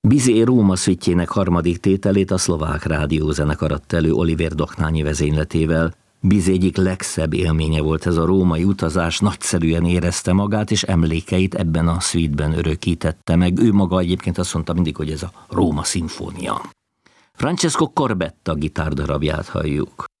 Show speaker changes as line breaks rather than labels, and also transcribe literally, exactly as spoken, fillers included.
Bizet Róma szüttjének harmadik tételét a Szlovák Rádiózenekar adta elő Olivér Doknányi vezényletével. Bizet egyik legszebb élménye volt ez a római utazás, nagyszerűen érezte magát, és emlékeit ebben a szvítben örökítette meg. Ő maga egyébként azt mondta mindig, hogy ez a Róma szimfónia. Francesco Corbetta gitárdarabját halljuk.